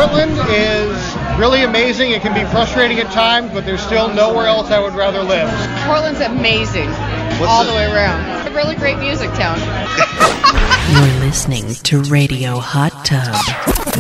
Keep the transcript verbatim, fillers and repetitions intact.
Portland is really amazing. It can be frustrating at times, but there's still nowhere else I would rather live. Portland's amazing. What's all the- the way around. It's a really great music town. You're listening to Radio Hot Tub.